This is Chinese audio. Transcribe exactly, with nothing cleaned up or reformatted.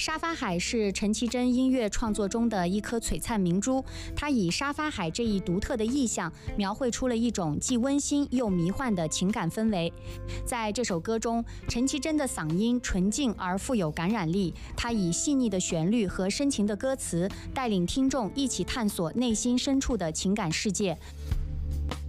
沙发海是陈绮贞音乐创作中的一颗璀璨明珠，她以沙发海这一独特的意象，描绘出了一种既温馨又迷幻的情感氛围。在这首歌中，陈绮贞的嗓音纯净而富有感染力，她以细腻的旋律和深情的歌词，带领听众一起探索内心深处的情感世界。